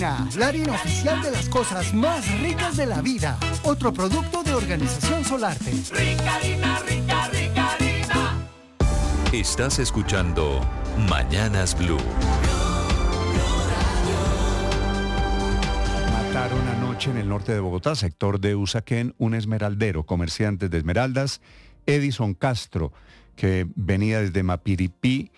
Rica Harina, la harina oficial de las cosas más ricas de la vida. Otro producto de Organización Solarte. Rica Harina, rica, rica harina. Estás escuchando Mañanas Blue. Mataron anoche en el norte de Bogotá, sector de Usaquén, un esmeraldero, comerciante de esmeraldas, Edison Castro, que venía desde Mapirí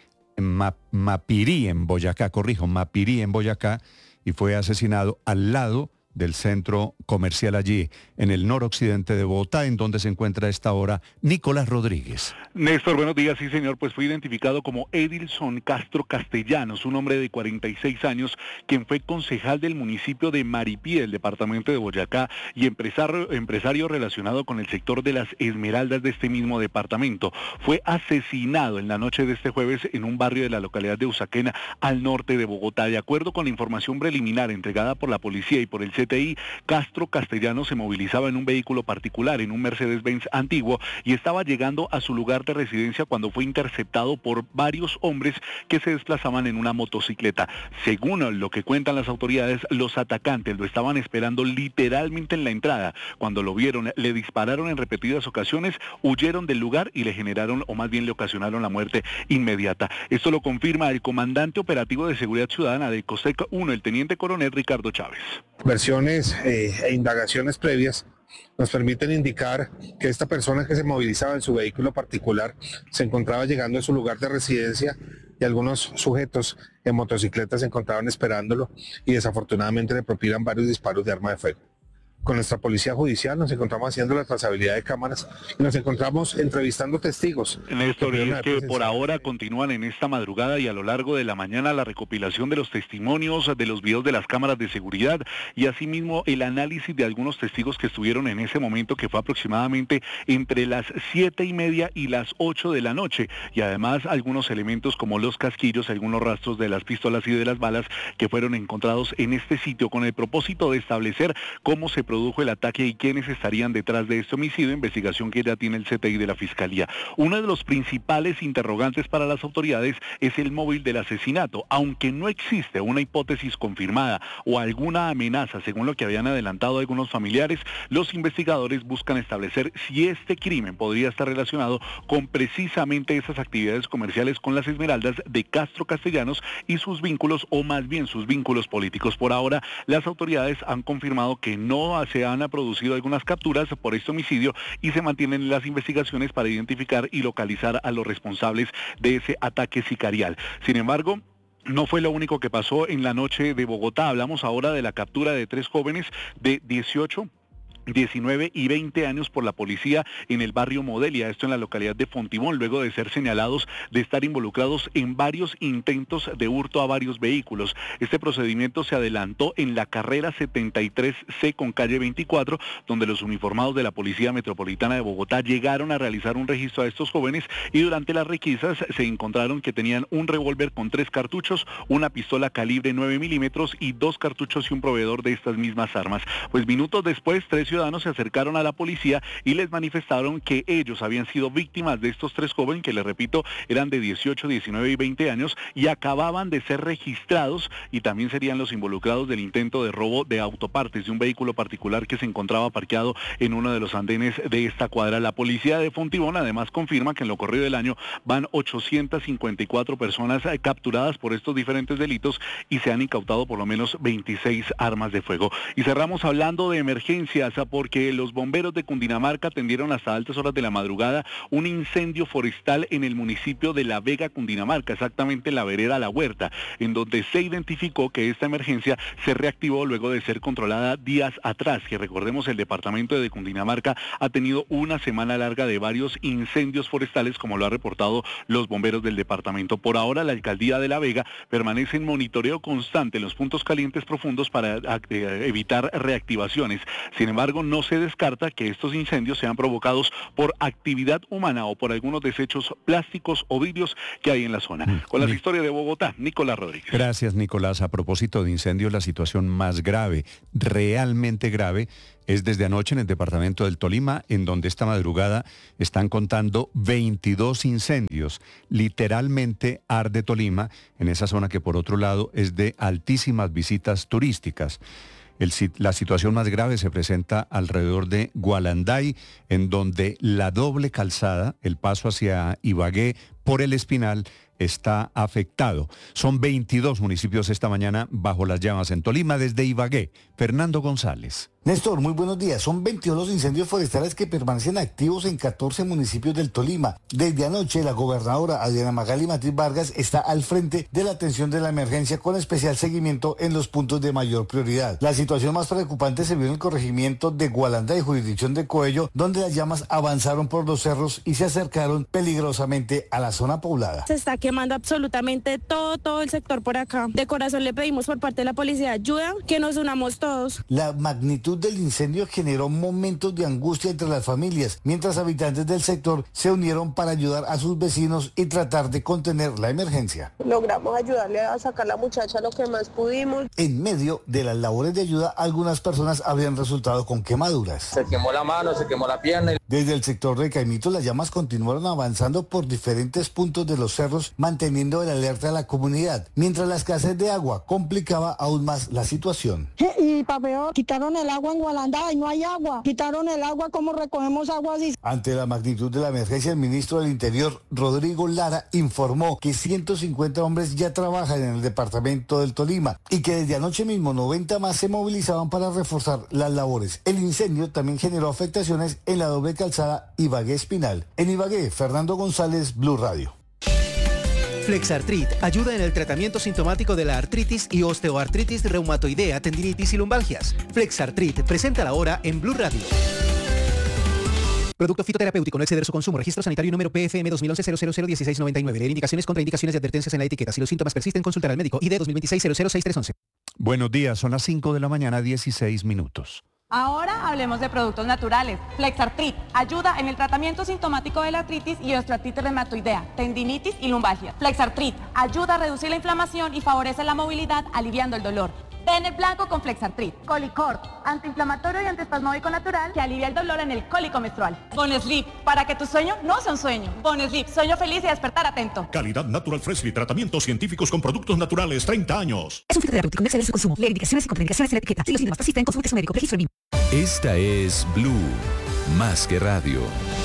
en Boyacá, Mapirí en Boyacá, y fue asesinado al lado del centro comercial allí, en el noroccidente de Bogotá, en donde se encuentra a esta hora Nicolás Rodríguez. Néstor, buenos días. Sí, señor, pues fue identificado como Edilson Castro Castellanos, un hombre de 46 años, quien fue concejal del municipio de Maripí, del departamento de Boyacá, y empresario relacionado con el sector de las esmeraldas de este mismo departamento. Fue asesinado en la noche de este jueves en un barrio de la localidad de Usaquén, al norte de Bogotá. De acuerdo con la información preliminar entregada por la policía y por el CTI, Castro Castellanos se movilizaba en un vehículo particular, en un Mercedes-Benz antiguo, y estaba llegando a su lugar de residencia cuando fue interceptado por varios hombres que se desplazaban en una motocicleta. Según lo que cuentan las autoridades, los atacantes lo estaban esperando literalmente en la entrada. Cuando lo vieron, le dispararon en repetidas ocasiones, huyeron del lugar y le generaron, o más bien le ocasionaron la muerte inmediata. Esto lo confirma el comandante operativo de seguridad ciudadana de COSEC 1, el teniente coronel Ricardo Chávez. Versiones e indagaciones previas nos permiten indicar que esta persona que se movilizaba en su vehículo particular se encontraba llegando a su lugar de residencia y algunos sujetos en motocicletas se encontraban esperándolo y desafortunadamente le propinan varios disparos de arma de fuego. Con nuestra policía judicial nos encontramos haciendo la trazabilidad de cámaras y nos encontramos entrevistando testigos. Néstor, y es que por ahora continúan en esta madrugada y a lo largo de la mañana la recopilación de los testimonios, de los videos de las cámaras de seguridad y asimismo el análisis de algunos testigos que estuvieron en ese momento, que fue aproximadamente entre las 7:30 y las 8 de la noche, y además algunos elementos como los casquillos, algunos rastros de las pistolas y de las balas que fueron encontrados en este sitio, con el propósito de establecer cómo se produjo el ataque y quiénes estarían detrás de este homicidio, investigación que ya tiene el CTI de la Fiscalía. Uno de los principales interrogantes para las autoridades es el móvil del asesinato. Aunque no existe una hipótesis confirmada o alguna amenaza, según lo que habían adelantado algunos familiares, los investigadores buscan establecer si este crimen podría estar relacionado con precisamente esas actividades comerciales con las esmeraldas de Castro Castellanos y sus vínculos, o más bien sus vínculos políticos. Por ahora, las autoridades han confirmado que no se han producido algunas capturas por este homicidio y se mantienen las investigaciones para identificar y localizar a los responsables de ese ataque sicarial. Sin embargo, no fue lo único que pasó en la noche de Bogotá. Hablamos ahora de la captura de 3 jóvenes de 18, 19 y 20 años por la policía en el barrio Modelia, esto en la localidad de Fontibón, luego de ser señalados de estar involucrados en varios intentos de hurto a varios vehículos. Este procedimiento se adelantó en la carrera 73C con calle 24, donde los uniformados de la Policía Metropolitana de Bogotá llegaron a realizar un registro a estos jóvenes y durante las requisas se encontraron que tenían un revólver con 3 cartuchos, una pistola calibre 9 milímetros y 2 cartuchos y un proveedor de estas mismas armas. Pues minutos después, 3 ciudadanos se acercaron a la policía y les manifestaron que ellos habían sido víctimas de estos 3 jóvenes, que les repito, eran de 18, 19 y 20 años y acababan de ser registrados y también serían los involucrados del intento de robo de autopartes de un vehículo particular que se encontraba parqueado en uno de los andenes de esta cuadra. La policía de Fontibón además confirma que en lo corrido del año van 854 personas capturadas por estos diferentes delitos y se han incautado por lo menos 26 armas de fuego. Y cerramos hablando de emergencias, porque los bomberos de Cundinamarca atendieron hasta altas horas de la madrugada un incendio forestal en el municipio de La Vega, Cundinamarca, exactamente en la vereda La Huerta, en donde se identificó que esta emergencia se reactivó luego de ser controlada días atrás, que recordemos el departamento de Cundinamarca ha tenido una semana larga de varios incendios forestales, como lo ha reportado los bomberos del departamento. Por ahora, la alcaldía de La Vega permanece en monitoreo constante en los puntos calientes profundos para evitar reactivaciones. Sin embargo, embargo, no se descarta que estos incendios sean provocados por actividad humana o por algunos desechos plásticos o vidrios que hay en la zona. Con las historias de Bogotá, Nicolás Rodríguez. Gracias, Nicolás. A propósito de incendios, la situación más grave, realmente grave, es desde anoche en el departamento del Tolima, en donde esta madrugada están contando 22 incendios. Literalmente arde Tolima, en esa zona que por otro lado es de altísimas visitas turísticas. La situación más grave se presenta alrededor de Gualanday, en donde la doble calzada, el paso hacia Ibagué por el Espinal, está afectado. Son 22 municipios esta mañana bajo las llamas en Tolima. Desde Ibagué, Fernando González. Néstor, muy buenos días. Son 22 los incendios forestales que permanecen activos en 14 municipios del Tolima. Desde anoche, la gobernadora Adriana Magali Matiz Vargas está al frente de la atención de la emergencia con especial seguimiento en los puntos de mayor prioridad. La situación más preocupante se vio en el corregimiento de Gualanda y jurisdicción de Coello, donde las llamas avanzaron por los cerros y se acercaron peligrosamente a la zona poblada. Se está quemando absolutamente todo el sector por acá. De corazón le pedimos por parte de la policía ayuda, que nos unamos todos. La magnitud del incendio generó momentos de angustia entre las familias, mientras habitantes del sector se unieron para ayudar a sus vecinos y tratar de contener la emergencia. Logramos ayudarle a sacar a la muchacha lo que más pudimos. En medio de las labores de ayuda, algunas personas habrían resultado con quemaduras. Se quemó la mano, se quemó la pierna. Desde el sector de Caimito, las llamas continuaron avanzando por diferentes puntos de los cerros, manteniendo el alerta a la comunidad, mientras la escasez de agua complicaba aún más la situación. Y para peor, quitaron el agua en Gualanda y no hay agua. Quitaron el agua, ¿cómo recogemos agua así? Ante la magnitud de la emergencia, el ministro del Interior, Rodrigo Lara, informó que 150 hombres ya trabajan en el departamento del Tolima y que desde anoche mismo 90 más se movilizaban para reforzar las labores. El incendio también generó afectaciones en la doble calzada Ibagué-Espinal. En Ibagué, Fernando González, Blue Radio. Flexartrit ayuda en el tratamiento sintomático de la artritis y osteoartritis reumatoidea, tendinitis y lumbalgias. Flexartrit, presenta la hora en Blue Radio. Producto fitoterapéutico, no exceder su consumo. Registro sanitario número PFM 2011-001699. Leer indicaciones, contraindicaciones y advertencias en la etiqueta. Si los síntomas persisten, consultar al médico. ID 2026-006311. Buenos días, son las 5 de la mañana, 16 minutos. Ahora hablemos de productos naturales. Flexartrit ayuda en el tratamiento sintomático de la artritis y osteoartritis reumatoidea, tendinitis y lumbalgia. Flexartrit ayuda a reducir la inflamación y favorece la movilidad, aliviando el dolor. Ten el blanco con Flexartrit. Colicort, antiinflamatorio y antiespasmódico natural que alivia el dolor en el cólico menstrual. Bonesleep, para que tu sueño no sea un sueño. Bonesleep, sueño feliz y despertar atento. Calidad Natural Freshly, tratamientos científicos con productos naturales, 30 años. Es un fitoterapéutico, no exceder su consumo. Leer indicaciones y contraindicaciones en la etiqueta. Si los síntomas persisten, consulte a su médico. Registro BIM. Esta es Blue, más que radio.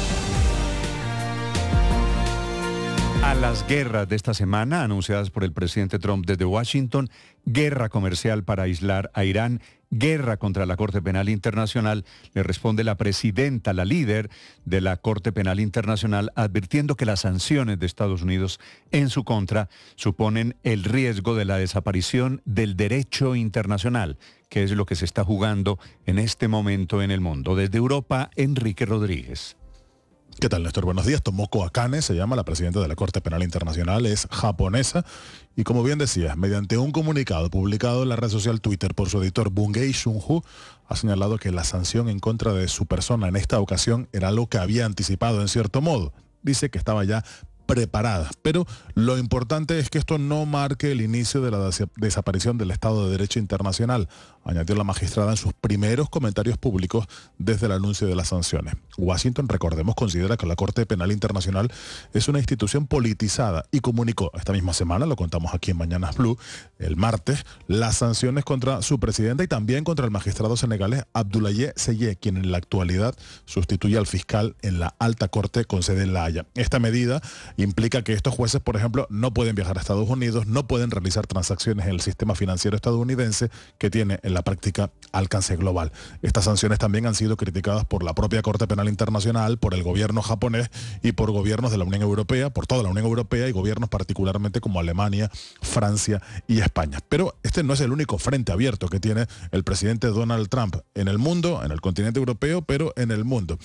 A las guerras de esta semana, anunciadas por el presidente Trump desde Washington, guerra comercial para aislar a Irán, guerra contra la Corte Penal Internacional, le responde la presidenta, la líder de la Corte Penal Internacional, advirtiendo que las sanciones de Estados Unidos en su contra suponen el riesgo de la desaparición del derecho internacional, que es lo que se está jugando en este momento en el mundo. Desde Europa, Enrique Rodríguez. ¿Qué tal, Néstor? Buenos días. Tomoko Akane se llama, la presidenta de la Corte Penal Internacional, es japonesa y, como bien decías, mediante un comunicado publicado en la red social Twitter por su editor Bungei Shunhu, ha señalado que la sanción en contra de su persona en esta ocasión era algo que había anticipado en cierto modo. Dice que estaba ya preparada, pero lo importante es que esto no marque el inicio de la desaparición del Estado de Derecho internacional, añadió la magistrada en sus primeros comentarios públicos desde el anuncio de las sanciones. Washington, recordemos, considera que la Corte Penal Internacional es una institución politizada y comunicó esta misma semana, lo contamos aquí en Mañanas Blue, el martes, las sanciones contra su presidenta y también contra el magistrado senegalés Abdoulaye Seye, quien en la actualidad sustituye al fiscal en la Alta Corte con sede en La Haya. Esta medida implica que estos jueces, por ejemplo, no pueden viajar a Estados Unidos, no pueden realizar transacciones en el sistema financiero estadounidense que tiene en la práctica alcance global. Estas sanciones también han sido criticadas por la propia Corte Penal Internacional, por el gobierno japonés y por gobiernos de la Unión Europea, por toda la Unión Europea y gobiernos particularmente como Alemania, Francia y España. Pero este no es el único frente abierto que tiene el presidente Donald Trump en el mundo, en el continente europeo, pero en el mundo.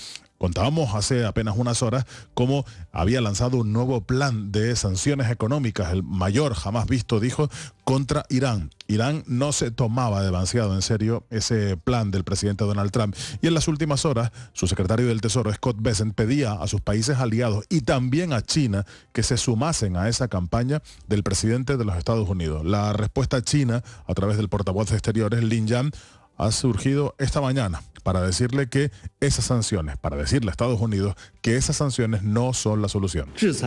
Contábamos hace apenas unas horas cómo había lanzado un nuevo plan de sanciones económicas, el mayor jamás visto, dijo, contra Irán. Irán no se tomaba demasiado en serio ese plan del presidente Donald Trump. Y en las últimas horas, su secretario del Tesoro, Scott Bessent, pedía a sus países aliados y también a China que se sumasen a esa campaña del presidente de los Estados Unidos. La respuesta china, a través del portavoz de Exteriores, Lin Yan, ha surgido esta mañana para decirle que esas sanciones, para decirle a Estados Unidos que esas sanciones no son la solución.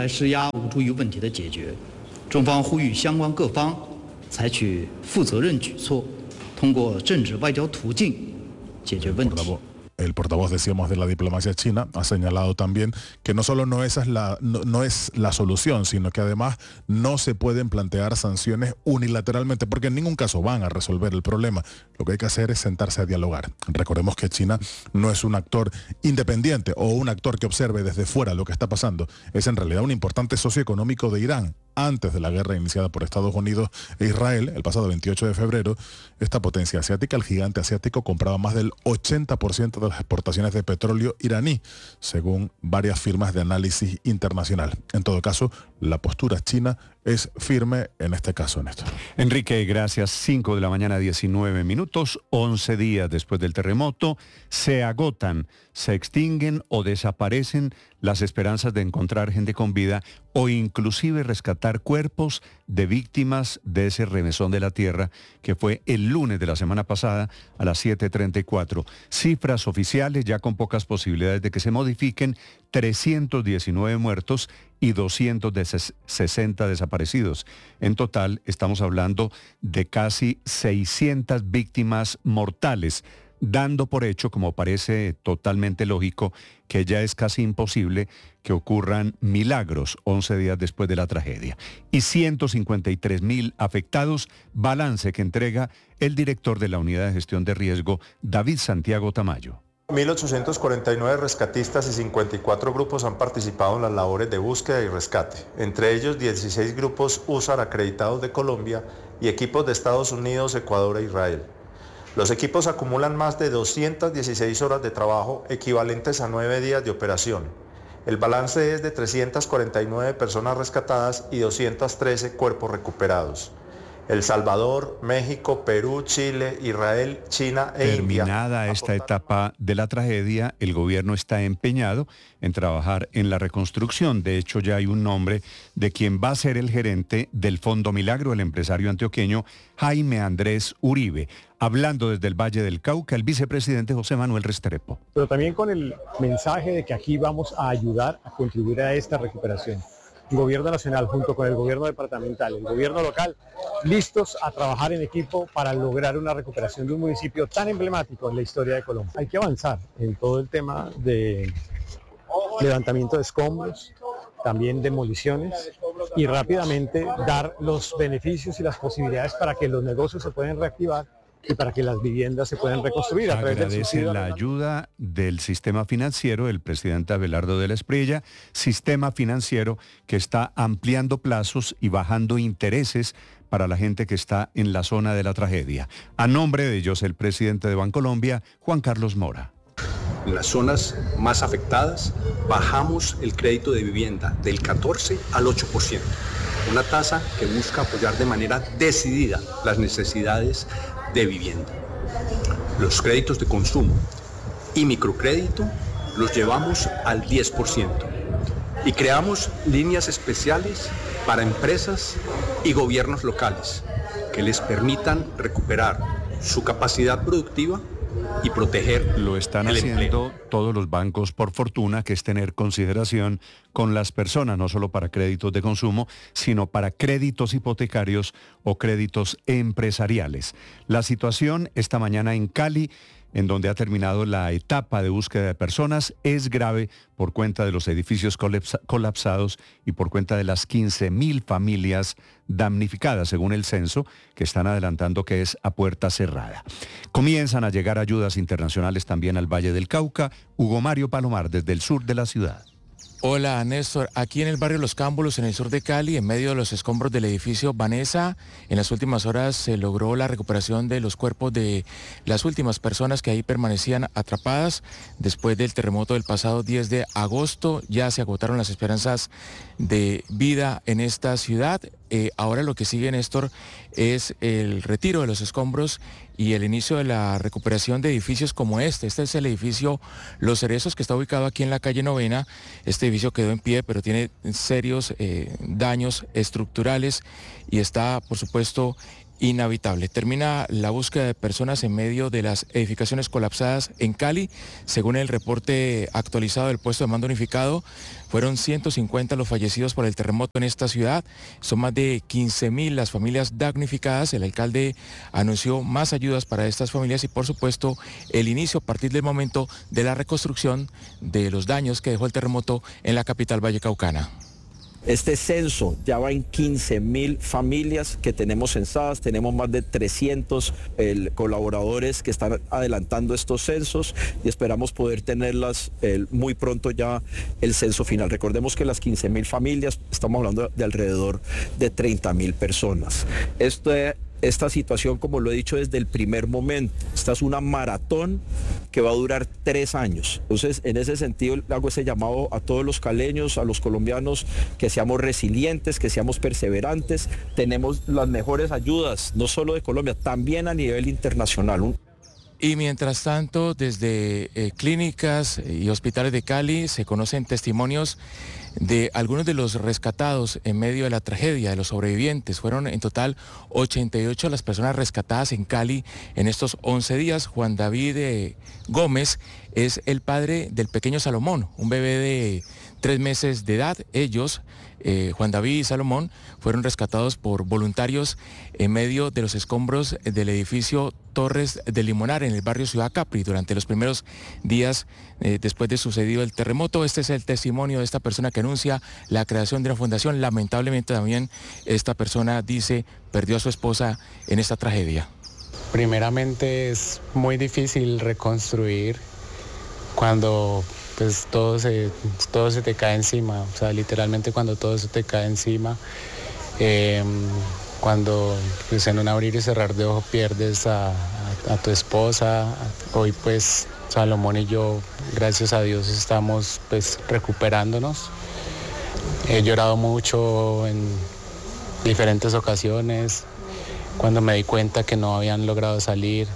El portavoz, decíamos, de la diplomacia china ha señalado también que no solo no es la solución, sino que además no se pueden plantear sanciones unilateralmente, porque en ningún caso van a resolver el problema. Lo que hay que hacer es sentarse a dialogar. Recordemos que China no es un actor independiente o un actor que observe desde fuera lo que está pasando. Es en realidad un importante socio económico de Irán. Antes de la guerra iniciada por Estados Unidos e Israel, el pasado 28 de febrero, esta potencia asiática, el gigante asiático, compraba más del 80% de las exportaciones de petróleo iraní, según varias firmas de análisis internacional. En todo caso, la postura china es firme en este caso, Néstor. Enrique, gracias. 5 de la mañana, 19 minutos, 11 días después del terremoto, se agotan, se extinguen o desaparecen las esperanzas de encontrar gente con vida o inclusive rescatar cuerpos de víctimas de ese remesón de la tierra que fue el lunes de la semana pasada a las 7:34. Cifras oficiales ya con pocas posibilidades de que se modifiquen, 319 muertos y 260 desaparecidos. En total estamos hablando de casi 600 víctimas mortales, dando por hecho, como parece totalmente lógico, que ya es casi imposible que ocurran milagros 11 días después de la tragedia. Y 153.000 afectados, balance que entrega el director de la Unidad de Gestión de Riesgo, David Santiago Tamayo. 1.849 rescatistas y 54 grupos han participado en las labores de búsqueda y rescate, entre ellos 16 grupos USAR acreditados de Colombia y equipos de Estados Unidos, Ecuador e Israel. Los equipos acumulan más de 216 horas de trabajo, equivalentes a 9 días de operación. El balance es de 349 personas rescatadas y 213 cuerpos recuperados. El Salvador, México, Perú, Chile, Israel, China e India. Terminada esta etapa de la tragedia, el gobierno está empeñado en trabajar en la reconstrucción. De hecho, ya hay un nombre de quien va a ser el gerente del Fondo Milagro, el empresario antioqueño Jaime Andrés Uribe. Hablando desde el Valle del Cauca, el vicepresidente José Manuel Restrepo. Pero también con el mensaje de que aquí vamos a ayudar a contribuir a esta recuperación. El gobierno nacional junto con el gobierno departamental, el gobierno local, listos a trabajar en equipo para lograr una recuperación de un municipio tan emblemático en la historia de Colombia. Hay que avanzar en todo el tema de levantamiento de escombros, también demoliciones y rápidamente dar los beneficios y las posibilidades para que los negocios se puedan reactivar y para que las viviendas se puedan reconstruir a través del subsidio. Agradece la ayuda del sistema financiero, el presidente Abelardo de la Espriella, sistema financiero que está ampliando plazos y bajando intereses para la gente que está en la zona de la tragedia. A nombre de ellos, el presidente de Bancolombia, Juan Carlos Mora. En las zonas más afectadas, bajamos el crédito de vivienda del 14 al 8%, una tasa que busca apoyar de manera decidida las necesidades de vivienda. Los créditos de consumo y microcrédito los llevamos al 10% y creamos líneas especiales para empresas y gobiernos locales que les permitan recuperar su capacidad productiva y proteger. Lo están haciendo todos los bancos, por fortuna, que es tener consideración con las personas, no solo para créditos de consumo, sino para créditos hipotecarios o créditos empresariales. La situación esta mañana en Cali, en donde ha terminado la etapa de búsqueda de personas, es grave por cuenta de los edificios colapsados y por cuenta de las 15.000 familias damnificadas, según el censo, que están adelantando que es a puerta cerrada. Comienzan a llegar ayudas internacionales también al Valle del Cauca. Hugo Mario Palomar, desde el sur de la ciudad. Hola, Néstor. Aquí en el barrio Los Cámbulos, en el sur de Cali, en medio de los escombros del edificio Vanessa, en las últimas horas se logró la recuperación de los cuerpos de las últimas personas que ahí permanecían atrapadas. Después del terremoto del pasado 10 de agosto, ya se agotaron las esperanzas de vida en esta ciudad. Ahora lo que sigue, Néstor, es el retiro de los escombros y el inicio de la recuperación de edificios como este. Este es el edificio Los Cerezos, que está ubicado aquí en la calle Novena. Este edificio quedó en pie, pero tiene serios daños estructurales y está, por supuesto, inhabitable. Termina la búsqueda de personas en medio de las edificaciones colapsadas en Cali. Según el reporte actualizado del puesto de mando unificado, fueron 150 los fallecidos por el terremoto en esta ciudad. Son más de 15.000 las familias damnificadas. El alcalde anunció más ayudas para estas familias y, por supuesto, el inicio a partir del momento de la reconstrucción de los daños que dejó el terremoto en la capital vallecaucana. Este censo ya va en 15.000 familias que tenemos censadas, tenemos más de 300 colaboradores que están adelantando estos censos y esperamos poder tenerlas muy pronto ya el censo final. Recordemos que las 15.000 familias, estamos hablando de alrededor de 30.000 personas. Esta situación, como lo he dicho desde el primer momento, esta es una maratón que va a durar 3 años. Entonces, en ese sentido, hago ese llamado a todos los caleños, a los colombianos, que seamos resilientes, que seamos perseverantes. Tenemos las mejores ayudas, no solo de Colombia, también a nivel internacional. Y mientras tanto, desde clínicas y hospitales de Cali se conocen testimonios de algunos de los rescatados en medio de la tragedia, de los sobrevivientes. Fueron en total 88 las personas rescatadas en Cali en estos 11 días. Juan David Gómez es el padre del pequeño Salomón, un bebé de 3 meses de edad. Ellos, Juan David y Salomón, fueron rescatados por voluntarios en medio de los escombros del edificio Torres de Limonar en el barrio Ciudad Capri durante los primeros días después de sucedido el terremoto. Este es el testimonio de esta persona que anuncia la creación de una fundación. Lamentablemente también esta persona dice perdió a su esposa en esta tragedia. Primeramente es muy difícil reconstruir cuando pues todo se te cae encima, o sea, literalmente cuando todo se te cae encima, cuando pues, en un abrir y cerrar de ojos pierdes a tu esposa. Hoy pues Salomón y yo, gracias a Dios, estamos pues recuperándonos. He llorado mucho en diferentes ocasiones, cuando me di cuenta que no habían logrado salir.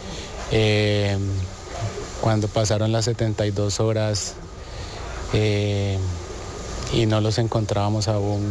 Cuando pasaron las 72 horas y no los encontrábamos aún,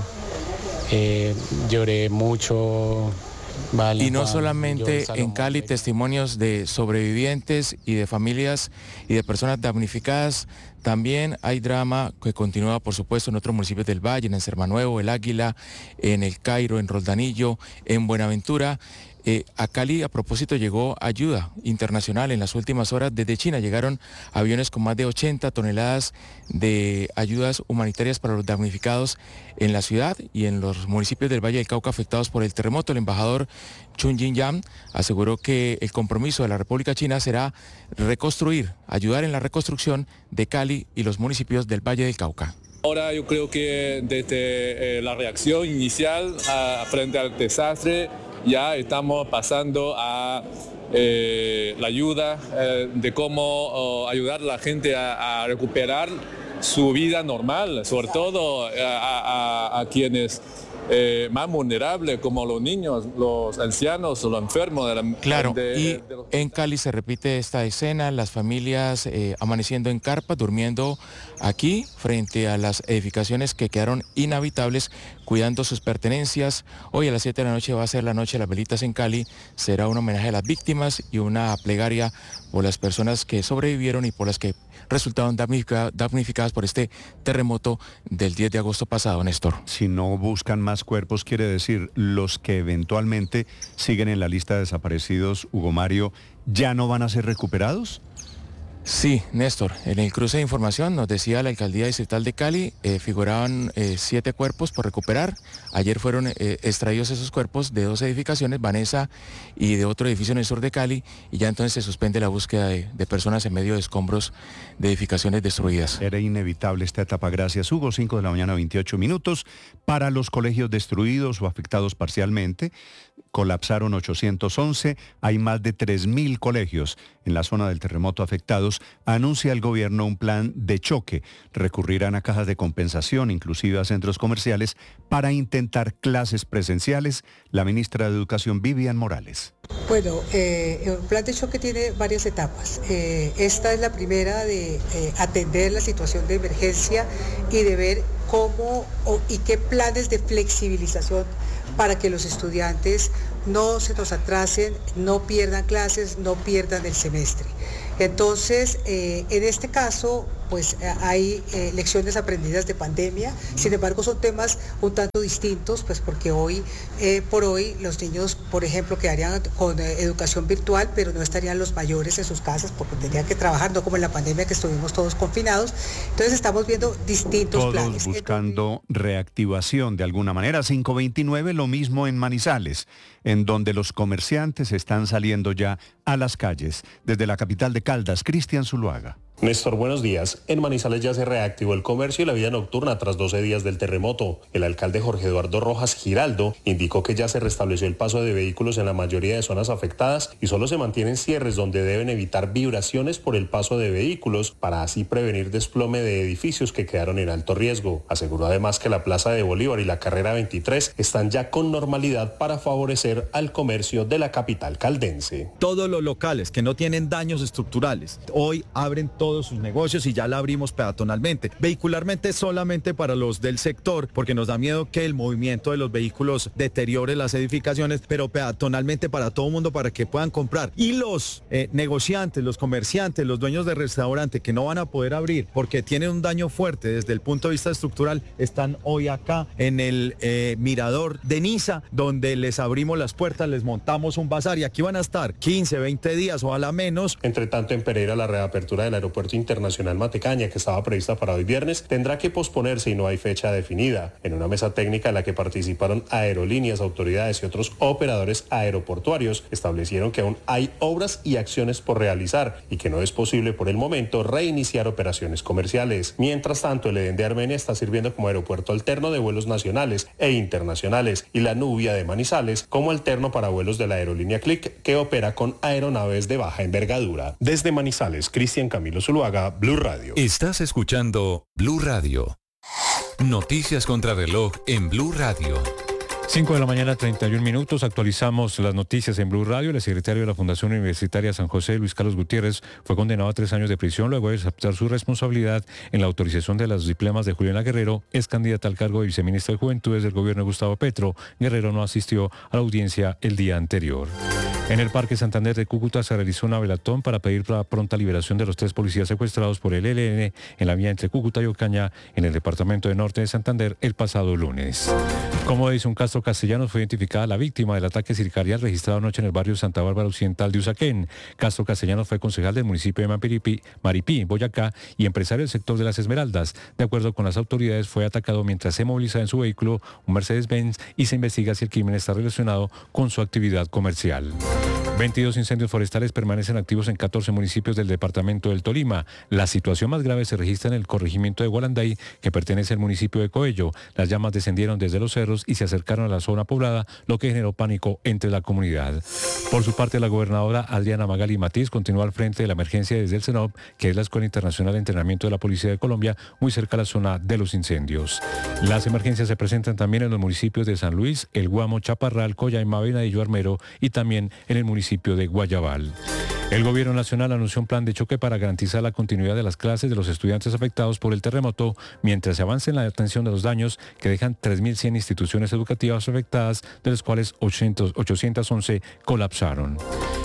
lloré mucho. Y no solamente en Cali, testimonios de sobrevivientes y de familias y de personas damnificadas. También hay drama que continúa, por supuesto, en otros municipios del Valle, en Sermanuevo, El Águila, en El Cairo, en Roldanillo, en Buenaventura. A Cali, a propósito, llegó ayuda internacional en las últimas horas. Desde China llegaron aviones con más de 80 toneladas de ayudas humanitarias para los damnificados en la ciudad y en los municipios del Valle del Cauca afectados por el terremoto. El embajador Chun Jin-yang aseguró que el compromiso de la República China será ayudar en la reconstrucción de Cali y los municipios del Valle del Cauca. Ahora yo creo que desde la reacción inicial frente al desastre, ya estamos pasando a la ayuda de cómo ayudar a la gente a recuperar su vida normal, sobre todo a quienes más vulnerables, como los niños, los ancianos o los enfermos. En Cali se repite esta escena, las familias amaneciendo en carpa, durmiendo aquí frente a las edificaciones que quedaron inhabitables, cuidando sus pertenencias. Hoy a las 7 de la noche va a ser la noche de las velitas en Cali. Será un homenaje a las víctimas y una plegaria por las personas que sobrevivieron y por las que resultaron damnificadas por este terremoto del 10 de agosto pasado, Néstor. Si no buscan más cuerpos, quiere decir los que eventualmente siguen en la lista de desaparecidos, Hugo Mario, ¿ya no van a ser recuperados? Sí, Néstor, en el cruce de información nos decía la Alcaldía Distrital de Cali, figuraban 7 cuerpos por recuperar. Ayer fueron extraídos esos cuerpos de 2 edificaciones, Vanessa y de otro edificio en el sur de Cali, y ya entonces se suspende la búsqueda de personas en medio de escombros de edificaciones destruidas. Era inevitable esta etapa, gracias Hugo, 5 de la mañana, 28 minutos. Para los colegios destruidos o afectados parcialmente, colapsaron 811, hay más de 3.000 colegios en la zona del terremoto afectados. Anuncia el gobierno un plan de choque. Recurrirán a cajas de compensación, inclusive a centros comerciales, para intentar clases presenciales. La ministra de Educación, Vivian Morales. Bueno, el plan de choque tiene varias etapas. Esta es la primera de atender la situación de emergencia y de ver cómo y qué planes de flexibilización para que los estudiantes no se nos atrasen, no pierdan clases, no pierdan el semestre. Entonces, en este caso, pues hay lecciones aprendidas de pandemia, sin embargo son temas un tanto distintos, pues porque hoy por hoy los niños, por ejemplo, quedarían con educación virtual, pero no estarían los mayores en sus casas porque tendrían que trabajar, no como en la pandemia que estuvimos todos confinados. Entonces estamos viendo distintos planes. Todos buscando reactivación de alguna manera. 529, lo mismo en Manizales, en donde los comerciantes están saliendo ya a las calles. Desde la capital de Caldas, Cristian Zuluaga. Néstor, buenos días. En Manizales ya se reactivó el comercio y la vida nocturna tras 12 días del terremoto. El alcalde Jorge Eduardo Rojas Giraldo indicó que ya se restableció el paso de vehículos en la mayoría de zonas afectadas y solo se mantienen cierres donde deben evitar vibraciones por el paso de vehículos para así prevenir desplome de edificios que quedaron en alto riesgo. Aseguró además que la Plaza de Bolívar y la Carrera 23 están ya con normalidad para favorecer al comercio de la capital caldense. Todos los locales que no tienen daños estructurales hoy abren todos sus negocios y ya la abrimos peatonalmente. Vehicularmente solamente para los del sector, porque nos da miedo que el movimiento de los vehículos deteriore las edificaciones, pero peatonalmente para todo el mundo para que puedan comprar. Y los negociantes, los comerciantes, los dueños de restaurante que no van a poder abrir porque tienen un daño fuerte desde el punto de vista estructural, están hoy acá en el mirador de Niza, donde les abrimos las puertas, les montamos un bazar y aquí van a estar 15, 20 días o a la menos. Entre tanto, en Pereira, la reapertura del aeropuerto internacional Matecaña, que estaba prevista para hoy viernes, tendrá que posponerse y no hay fecha definida. En una mesa técnica en la que participaron aerolíneas, autoridades y otros operadores aeroportuarios, establecieron que aún hay obras y acciones por realizar y que no es posible por el momento reiniciar operaciones comerciales. Mientras tanto, el Edén de Armenia está sirviendo como aeropuerto alterno de vuelos nacionales e internacionales y la Nubia de Manizales como alterno para vuelos de la aerolínea Click, que opera con aeronaves de baja envergadura. Desde Manizales, Cristian Camilo Zuluaga, Blue Radio. Estás escuchando Blue Radio. Noticias contra reloj en Blue Radio. 5 de la mañana, 31 minutos. Actualizamos las noticias en Blue Radio. El secretario de la Fundación Universitaria San José, Luis Carlos Gutiérrez, fue condenado a 3 años de prisión luego de aceptar su responsabilidad en la autorización de los diplomas de Juliana Guerrero, ex candidata al cargo de viceministra de Juventudes del gobierno de Gustavo Petro. Guerrero no asistió a la audiencia el día anterior. En el Parque Santander de Cúcuta se realizó una velatón para pedir la pronta liberación de los 3 policías secuestrados por el ELN en la vía entre Cúcuta y Ocaña, en el departamento de Norte de Santander, el pasado lunes. Como dice un Castro Castellanos, fue identificada la víctima del ataque sicarial registrado anoche en el barrio Santa Bárbara Occidental de Usaquén. Castro Castellanos fue concejal del municipio de Maripí, Boyacá, y empresario del sector de las Esmeraldas. De acuerdo con las autoridades, fue atacado mientras se movilizaba en su vehículo un Mercedes-Benz y se investiga si el crimen está relacionado con su actividad comercial. 22 incendios forestales permanecen activos en 14 municipios del departamento del Tolima. La situación más grave se registra en el corregimiento de Gualanday, que pertenece al municipio de Coello. Las llamas descendieron desde los cerros y se acercaron a la zona poblada, lo que generó pánico entre la comunidad. Por su parte, la gobernadora Adriana Magali Matiz continúa al frente de la emergencia desde el CENOP, que es la Escuela Internacional de Entrenamiento de la Policía de Colombia, muy cerca a la zona de los incendios. Las emergencias se presentan también en los municipios de San Luis, El Guamo, Chaparral, Coyaima, Venadillo, Armero y también en el municipio de Guayabal. El gobierno nacional anunció un plan de choque para garantizar la continuidad de las clases de los estudiantes afectados por el terremoto, mientras se avanza en la atención de los daños que dejan 3.100 instituciones educativas afectadas, de las cuales 811 colapsaron.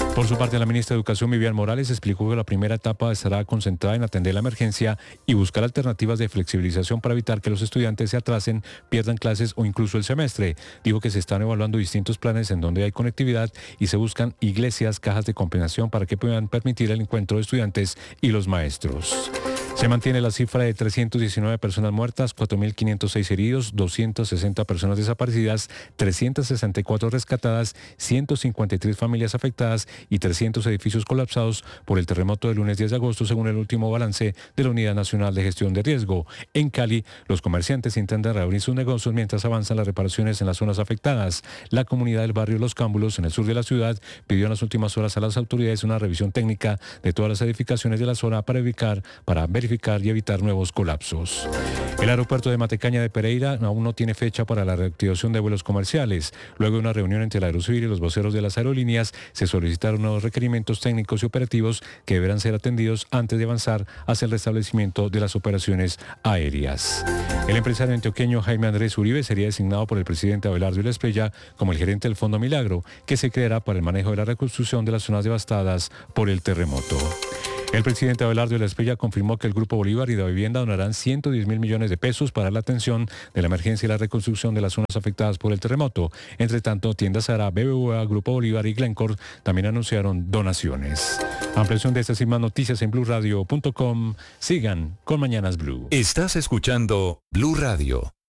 Por su parte, la ministra de Educación, Vivian Morales, explicó que la primera etapa estará concentrada en atender la emergencia y buscar alternativas de flexibilización para evitar que los estudiantes se atrasen, pierdan clases o incluso el semestre. Dijo que se están evaluando distintos planes en donde hay conectividad y se buscan iglesias, cajas de compensación para que puedan permitir el encuentro de estudiantes y los maestros. Se mantiene la cifra de 319 personas muertas, 4.506 heridos, 260 personas desaparecidas, 364 rescatadas, 153 familias afectadas y 300 edificios colapsados por el terremoto del lunes 10 de agosto, según el último balance de la Unidad Nacional de Gestión de Riesgo. En Cali, los comerciantes intentan reabrir sus negocios mientras avanzan las reparaciones en las zonas afectadas. La comunidad del barrio Los Cámbulos, en el sur de la ciudad, pidió en las últimas horas a las autoridades una revisión técnica de todas las edificaciones de la zona para verificar y evitar nuevos colapsos. El aeropuerto de Matecaña de Pereira aún no tiene fecha para la reactivación de vuelos comerciales. Luego de una reunión entre la Aerocivil y los voceros de las aerolíneas, se solicitaron nuevos requerimientos técnicos y operativos que deberán ser atendidos antes de avanzar hacia el restablecimiento de las operaciones aéreas. El empresario antioqueño Jaime Andrés Uribe sería designado por el presidente Abelardo Esprella como el gerente del Fondo Milagro, que se creará para el manejo de la reconstrucción de las zonas devastadas por el terremoto. El presidente Abelardo Esprella confirmó que el Grupo Bolívar y la Vivienda donarán 110.000 millones de pesos para la atención de la emergencia y la reconstrucción de las zonas afectadas por el terremoto. Entre tanto, Tiendas Sara, BBVA, Grupo Bolívar y Glencore también anunciaron donaciones. Ampliación de estas y más noticias en blurradio.com. Sigan con Mañanas Blue. Estás escuchando Blue Radio.